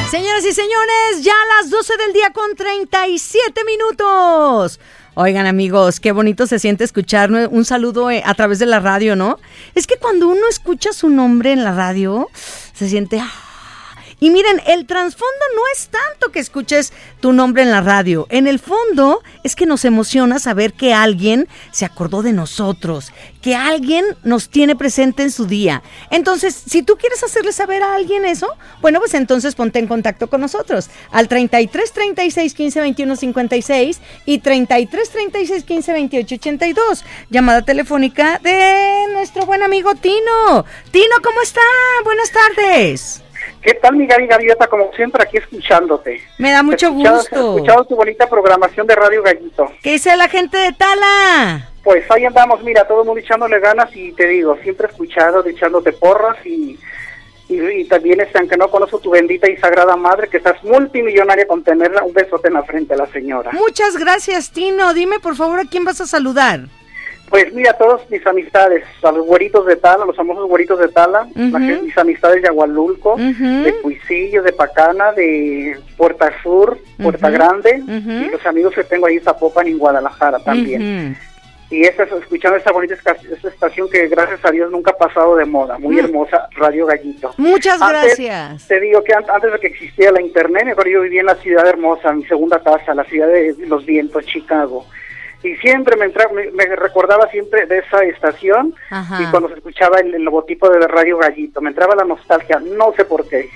Señoras y señores, ya a las 12 del día con 37 minutos. Oigan, amigos, qué bonito se siente escuchar un saludo a través de la radio, ¿no? Es que cuando uno escucha su nombre en la radio, se siente... Y miren, el trasfondo no es tanto que escuches tu nombre en la radio. En el fondo es que nos emociona saber que alguien se acordó de nosotros, que alguien nos tiene presente en su día. Entonces, si tú quieres hacerle saber a alguien eso, bueno, pues entonces ponte en contacto con nosotros al 33 36 15 21 56 y 33 36 15 28 82. Llamada telefónica de nuestro buen amigo Tino. Tino, ¿cómo está? Buenas tardes. ¿Qué tal, mi Gaviota? Como siempre, aquí escuchándote. Me da mucho gusto. He escuchado tu bonita programación de Radio Gallito. ¿Qué dice la gente de Tala? Pues ahí andamos, mira, todo el mundo echándole ganas y te digo, siempre he escuchado, echándote porras y también, aunque no conozco tu bendita y sagrada madre, que estás multimillonaria con tenerla, un besote en la frente a la señora. Muchas gracias, Tino. Dime, por favor, ¿a quién vas a saludar? Pues mira, todos mis amistades, a los güeritos de Tala, los famosos güeritos de Tala, mis amistades de Agualulco, de Cuisillo, de Pacana, de Puerta Sur, Puerta Grande, y los amigos que tengo ahí en Zapopan y en Guadalajara también. Y escuchando esta bonita estación que gracias a Dios nunca ha pasado de moda, muy hermosa, Radio Gallito. Muchas gracias. Te digo que antes de que existiera la internet, mejor yo vivía en la ciudad hermosa, mi segunda casa, la ciudad de los vientos, Chicago. Y siempre me recordaba siempre de esa estación. Ajá. Y cuando se escuchaba el logotipo de Radio Gallito, me entraba la nostalgia, no sé por qué.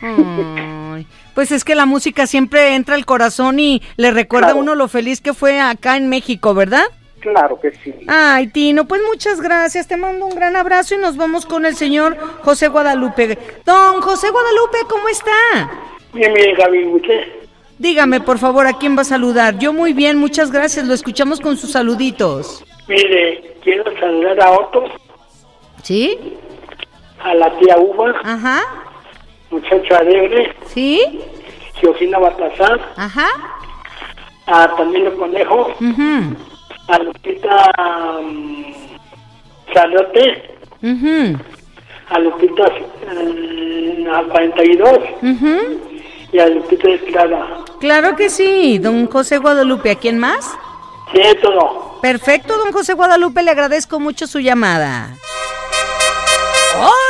Pues es que la música siempre entra al corazón y le recuerda a uno lo feliz que fue acá en México, ¿verdad? Claro que sí. Ay, Tino, pues muchas gracias, te mando un gran abrazo y nos vamos con el señor José Guadalupe. Don José Guadalupe, ¿cómo está? Bien, Gaby, ¿usted? Dígame, por favor, ¿a quién va a saludar? Yo muy bien, muchas gracias, lo escuchamos con sus saluditos. Mire, quiero saludar a Otto. ¿Sí? A la tía Uva. Ajá. Muchacho alegre. ¿Sí? Georgina Baltasar. Ajá. A Camilo Conejo. A Lupita Salote. A Lupita a 42. Y a Lupita Estrada. Claro que sí, don José Guadalupe. ¿A quién más? Sí, todo. Perfecto, don José Guadalupe, le agradezco mucho su llamada. ¡Oh!